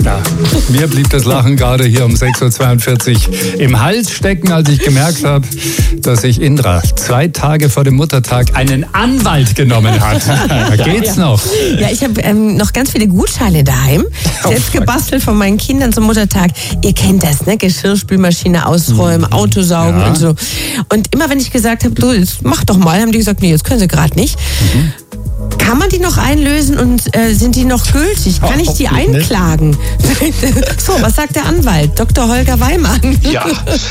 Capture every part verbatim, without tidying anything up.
Ja, mir blieb das Lachen gerade hier um sechs Uhr zweiundvierzig im Hals stecken, als ich gemerkt habe, dass sich Indra zwei Tage vor dem Muttertag einen Anwalt genommen hat. Da geht's ja. noch. Ja, ich habe ähm, noch ganz viele Gutscheine daheim. Selbst oh, gebastelt von meinen Kindern zum Muttertag. Ihr kennt das, ne? Geschirrspülmaschine ausräumen, mhm. Autosaugen ja. und so. Und immer wenn ich gesagt habe, du, jetzt mach doch mal, haben die gesagt, nee, jetzt können sie gerade nicht. Mhm. Kann man die noch einlösen und äh, sind die noch gültig? Kann ich die einklagen? So, was sagt der Anwalt? Doktor Holger Weimann. Ja.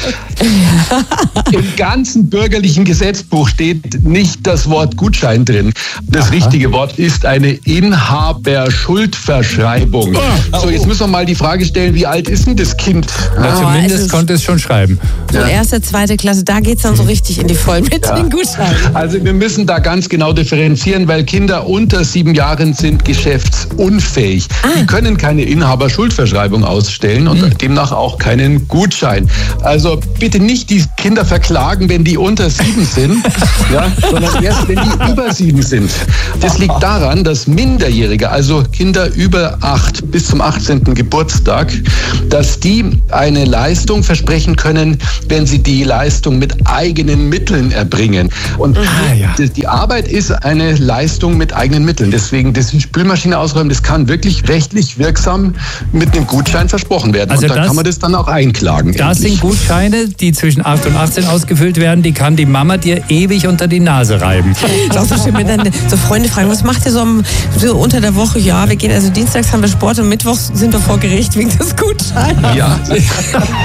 Im ganzen bürgerlichen Gesetzbuch steht nicht das Wort Gutschein drin. Das Aha. richtige Wort ist eine Inhaberschuldverschreibung. Oh. So, jetzt müssen wir mal die Frage stellen, wie alt ist denn das Kind? Ja, zumindest also, konnte es schon schreiben. So ja. erste, zweite Klasse, da geht es dann so richtig in die Vollen mit ja. den Gutscheinen. Also wir müssen da ganz genau differenzieren, weil Kinder unter sieben Jahren sind geschäftsunfähig. Ah. Die können keine Inhaberschuldverschreibung ausstellen und hm. demnach auch keinen Gutschein. Also bitte nicht die Kinder verklagen, wenn die unter sieben sind, ja, sondern erst, wenn die über sieben sind. Das liegt daran, dass Minderjährige, also Kinder über acht bis zum achtzehnten Geburtstag, dass die eine Leistung versprechen können, wenn sie die Leistung mit eigenen Mitteln erbringen. Und ah, ja. die Arbeit ist eine Leistung mit eigenen Mitteln. Deswegen, das Spülmaschine ausräumen, das kann wirklich rechtlich wirksam mit einem Gutschein versprochen werden. Also und da das, kann man das dann auch einklagen. Das endlich. Sind Gutscheine, die zwischen acht und achtzehn ausgefüllt werden, die kann die Mama dir ewig unter die Nase reiben. Das ist auch so schön, wenn dann so Freunde fragen, was macht ihr so, so unter der Woche? Ja, wir gehen, also dienstags haben wir Sport und mittwochs sind wir vor Gericht wegen des Gutscheins. Ja.